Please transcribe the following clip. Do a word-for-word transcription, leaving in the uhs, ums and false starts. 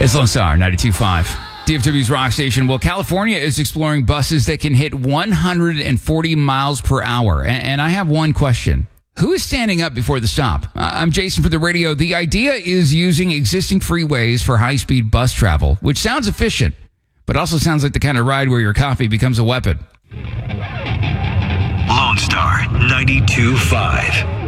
It's Lone Star ninety-two point five. D F W's Rock Station. Well, California is exploring buses that can hit one hundred forty miles per hour. And, and I have one question. Who is standing up before the stop? Uh, I'm Jason for the radio. The idea is using existing freeways for high-speed bus travel, which sounds efficient, but also sounds like the kind of ride where your coffee becomes a weapon. Lone Star ninety-two point five.